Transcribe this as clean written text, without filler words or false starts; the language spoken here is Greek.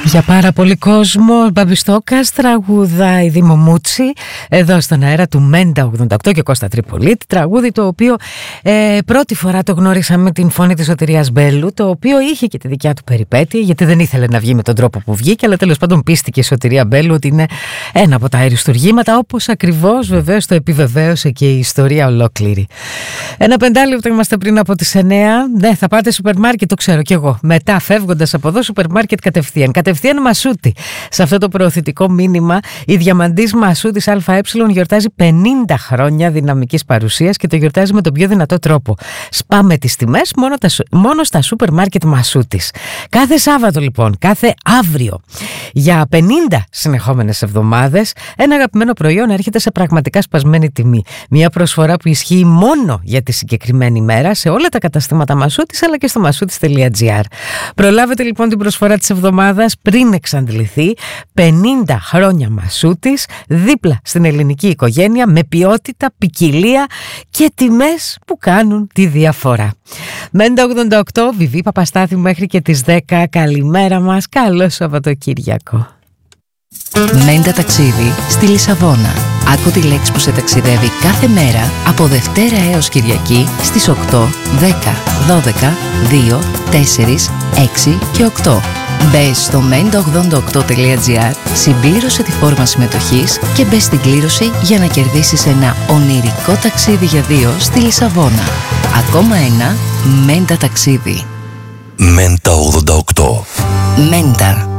Για πάρα πολύ κόσμο, Μπαμπιστόκας τραγουδάει Δήμο Μούτσι εδώ στον αέρα του Μέντα 88 και Κώστα Τριπολίτη. Τραγούδι το οποίο πρώτη φορά το γνώρισα με την φωνή της Σωτηρίας Μπέλου, το οποίο είχε και τη δικιά του περιπέτεια, γιατί δεν ήθελε να βγει με τον τρόπο που βγήκε, αλλά τέλος πάντων πίστηκε η Σωτηρία Μπέλου ότι είναι ένα από τα αριστουργήματα, όπως ακριβώς βεβαίως το επιβεβαίωσε και η ιστορία ολόκληρη. Ένα πεντάλεπτο είμαστε πριν από τις 9. Ναι, θα πάτε σούπερ μάρκετ, το ξέρω κι εγώ. Μετά, φεύγοντας από εδώ, σούπερ μάρκετ κατευθείαν Μασούτη. Σε αυτό το προωθητικό μήνυμα, η διαμαντής Μασούτης ΑΕ γιορτάζει 50 χρόνια δυναμικής παρουσίας και το γιορτάζει με τον πιο δυνατό τρόπο. Σπάμε τις τιμές μόνο στα σούπερ μάρκετ Μασούτης. Κάθε Σάββατο λοιπόν, κάθε αύριο, για 50 συνεχόμενες εβδομάδες, ένα αγαπημένο προϊόν έρχεται σε πραγματικά σπασμένη τιμή. Μια προσφορά που ισχύει μόνο για τη συγκεκριμένη μέρα σε όλα τα καταστήματα Μασούτης, αλλά και στο masoutis.gr. Προλάβετε λοιπόν την προσφορά της εβδομάδας πριν εξαντληθεί. 50 χρόνια Μασούτης, δίπλα στην ελληνική οικογένεια, με ποιότητα, ποικιλία και τιμές που κάνουν τη διαφορά. Μέντα 88, Βιβί Παπαστάθη μέχρι και τις 10. Καλημέρα μας, καλό Σαββατοκύριακο. Μέντα ταξίδι στη Λισαβόνα. Άκου τη λέξη που σε ταξιδεύει κάθε μέρα από Δευτέρα έως Κυριακή στις 8, 10, 12, 2, 4, 6 και 8. Μπες στο menda88.gr, συμπλήρωσε τη φόρμα συμμετοχής και μπες στην κλήρωση για να κερδίσεις ένα ονειρικό ταξίδι για δύο στη Λισαβόνα. Ακόμα ένα Μέντα ταξίδι. Μέντα 88. Μέντα.